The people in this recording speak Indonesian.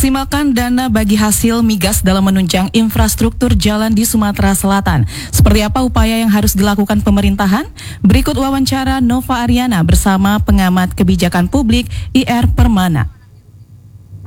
Maksimalkan dana bagi hasil migas dalam menunjang infrastruktur jalan di Sumatera Selatan. Seperti apa upaya yang harus dilakukan pemerintahan? Berikut wawancara Nova Ariana bersama pengamat kebijakan publik IR Permana.